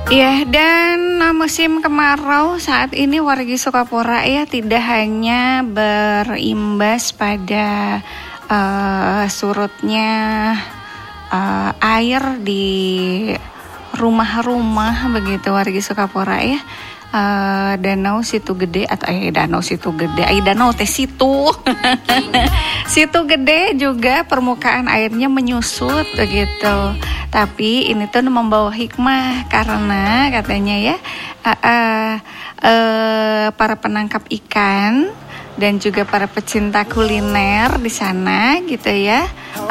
Ya, dan musim kemarau saat ini wargi Sukapura ya tidak hanya berimbas pada surutnya air di rumah-rumah begitu wargi Sukapura ya. Danau Situ Gede atau Danau Situ Gede, danau teh situ. Situ Gede juga permukaan airnya menyusut begitu. Tapi ini tuh membawa hikmah karena katanya ya para penangkap ikan dan juga para pecinta kuliner di sana gitu ya.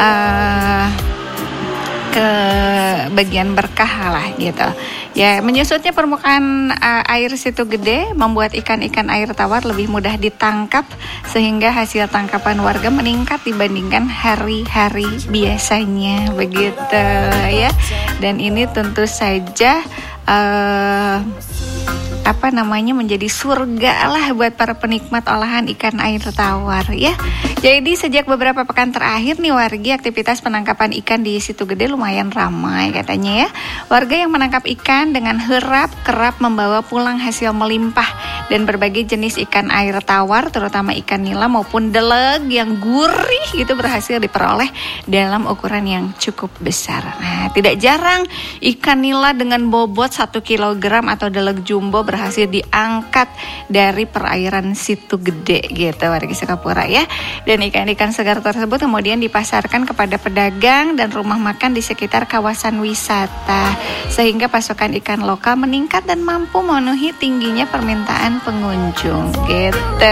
Ke bagian berkah lah gitu. Ya, menyusutnya permukaan air Situ Gede membuat ikan-ikan air tawar lebih mudah ditangkap sehingga hasil tangkapan warga meningkat dibandingkan hari-hari biasanya begitu ya. Dan ini tentu saja menjadi surga lah buat para penikmat olahan ikan air tawar ya. Jadi sejak beberapa pekan terakhir nih wargi aktivitas penangkapan ikan di Situ Gede lumayan ramai katanya ya. Warga yang menangkap ikan dengan herap kerap membawa pulang hasil melimpah dan berbagai jenis ikan air tawar terutama ikan nila maupun deleg yang gurih gitu berhasil diperoleh dalam ukuran yang cukup besar. Nah, tidak jarang ikan nila dengan bobot 1 kg atau deleg jumbo berhasil diangkat dari perairan Situ Gede gitu wargi Sukapura ya. Dan ikan-ikan segar tersebut kemudian dipasarkan kepada pedagang dan rumah makan di sekitar kawasan wisata sehingga pasokan ikan lokal meningkat dan mampu memenuhi tingginya permintaan pengunjung gitu.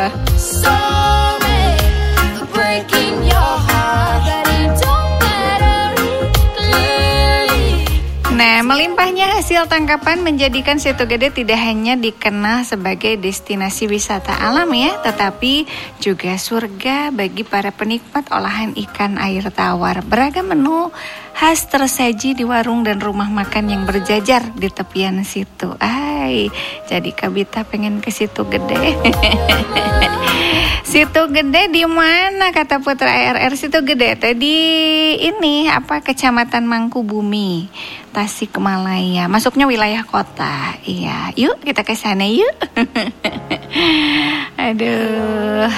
Nah, melimpahnya hasil tangkapan menjadikan Situ Gede tidak hanya dikenal sebagai destinasi wisata alam ya, tetapi juga surga bagi para penikmat olahan ikan air tawar. Beragam menu khas tersaji di warung dan rumah makan yang berjajar di tepian situ. Jadi Kabita pengen ke Situ Gede. Situ Gede di mana kata Putra RR? Situ Gede tadi ini Kecamatan Mangkubumi, Tasikmalaya. Masuknya wilayah kota. Iya, yuk kita ke sana yuk. Aduh.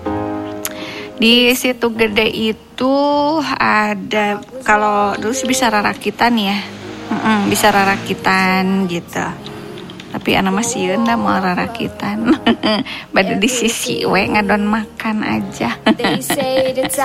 Di Situ Gede itu ada kalau dulu sih bisa rarakitan ya. Bisa rarakitan gitu. Tapi anak masih enda mau rarakitan. Bade di sisi we ngadon makan aja.